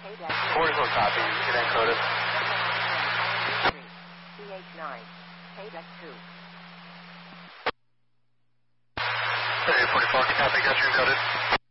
44 copy. Get encoded. CH9. K-2. 44 copy. Got you encoded.